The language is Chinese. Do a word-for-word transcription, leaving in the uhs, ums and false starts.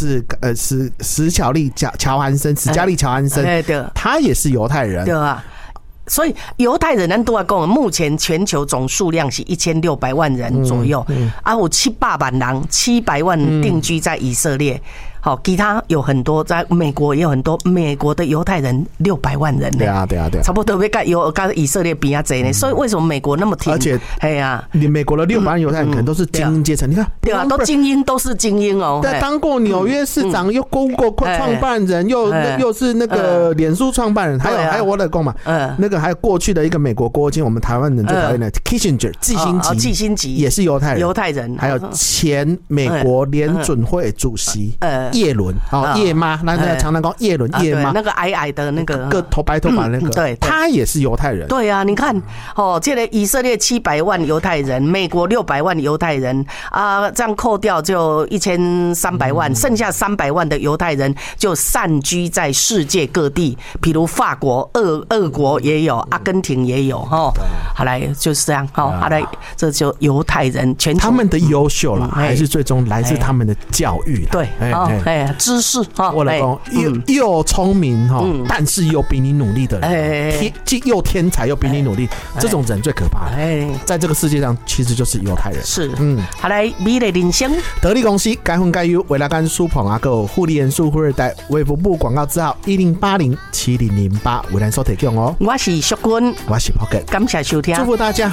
就是呃史史巧丽乔韩森史嘉丽乔韩森，他也是犹太人， 对啊。所以犹太人，咱都要讲，目前全球总数量是一千六百万人左右，嗯嗯、啊，有七百万人，七百万定居在以色列。好，其他有很多，在美国也有很多，美国的犹太人六百万人呢。 对啊，对啊，对啊， 差不多要跟犹跟以色列比较多呢。所以为什么美国那么挺？ 而且， 哎呀， 你美国的六百万犹太人可能都是精英阶层，你看， 对啊，都精英，都是精英哦。 对，当过纽约市长，又 Google 创办人，又又是那个脸书创办人，还有还有我的公嘛，那个还有过去的一个美国国务卿，我们台湾人最讨厌的 Kissinger 季辛吉， 季辛吉也是犹太人， 犹太人， 还有前美国联准会主席叶伦，哦。叶妈，那那常常讲叶伦叶妈， 那个矮矮的那个， 个头白头发那个，对，他也是犹太人。 对啊，你看哦，这个以色列七百万犹太人，美国六百万犹太人啊，这样扣掉就一千三百万，剩下三百万的犹太人就散居在世界各地，比如法国、俄俄国也有，阿根廷也有哈。好来就是这样哈，好来这就犹太人全他们的优秀了，还是最终来自他们的教育。 对，哎，知识。 我老公又又聪明哈，但是又比你努力的人，既又天才又比你努力，这种人最可怕。在这个世界上，其实就是犹太人。 是，嗯，好来，美丽人生， 得力公司该分该优，为了干舒捧啊，个护理元素富二代，卫福部广告字号一零八零七零零八，为咱所提供哦。 我是淑君， 我是 Pocket， 感谢收听， 祝福大家